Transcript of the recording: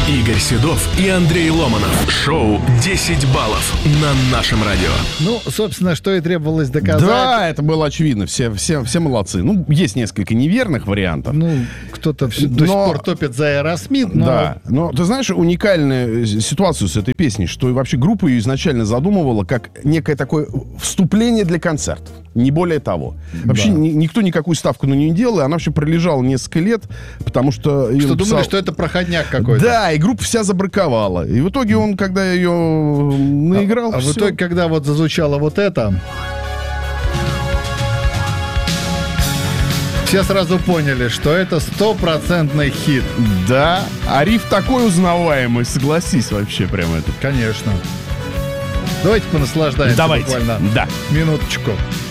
Игорь Седов и Андрей Ломанов. Шоу «10 баллов» на нашем радио. Ну, собственно, что и требовалось доказать. Да, это было очевидно. Все молодцы. Ну, есть несколько неверных вариантов. Ну, кто-то до сих пор топит за Аэросмит, но... Да, но ты знаешь, уникальная ситуацию с этой песней, что вообще группа ее изначально задумывала как некое такое вступление для концертов. Не более того. Вообще никто никакую ставку на нее не делал, и она вообще пролежала несколько лет, потому что... Что думали, что это проходняк какой-то. Да, и группа вся забраковала. И в итоге он, когда ее наиграл... А в итоге, когда вот зазвучало вот это... Все сразу поняли, что это стопроцентный хит. Да, а риф такой узнаваемый, согласись вообще прям это. Конечно. Давайте понаслаждаемся. Давайте, буквально да. минуточку.